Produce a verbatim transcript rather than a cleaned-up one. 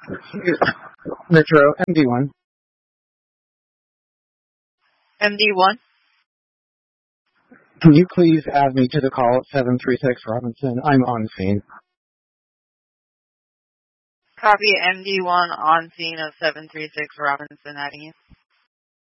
Metro, M D one. M D one? Can you please add me to the call at seven three six Robinson? I'm on scene. Copy M D one on scene of seven three six Robinson Avenue.